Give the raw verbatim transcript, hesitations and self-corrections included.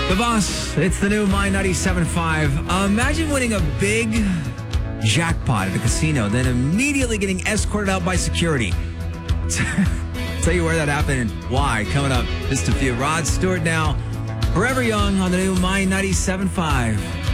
The Boss, it's the new My ninety-seven point five. Uh, imagine winning a big jackpot at a casino, then immediately getting escorted out by security. Tell you where that happened and why. Coming up, just a few. Rod Stewart now, Forever Young on the new My ninety-seven point five.